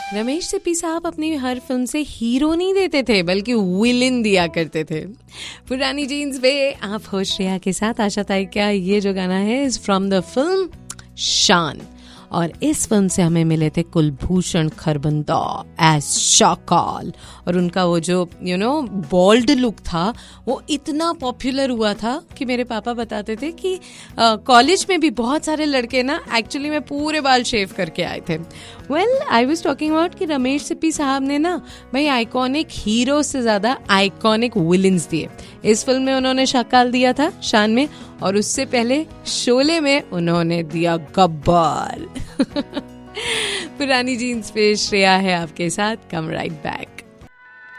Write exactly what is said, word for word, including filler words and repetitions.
रमेश सिप्पी साहब अपनी हर फिल्म से हीरो नहीं देते थे बल्कि विलेन दिया करते थे। पुरानी जीन्स पे आप हो श्रेया के साथ आशा ताई क्या। ये जो गाना है इज फ्रॉम द फिल्म शान और इस फिल्म से हमें मिले थे कुलभूषण खरबंदा एज शाकाल और उनका वो जो यू नो बॉल्ड लुक था वो इतना पॉपुलर हुआ था कि मेरे पापा बताते थे कि कॉलेज uh, में भी बहुत सारे लड़के ना एक्चुअली में पूरे बाल शेव करके आए थे। Well I was talking about कि रमेश सिप्पी साहब ने ना भाई आइकॉनिक हीरो से ज्यादा आइकॉनिक विलेंस दिए। इस फिल्म में उन्होंने शाकाल दिया था शान में और उससे पहले शोले में उन्होंने दिया गब्बर। पुरानी जीन्स पे श्रेया है आपके साथ। कम राइट बैक।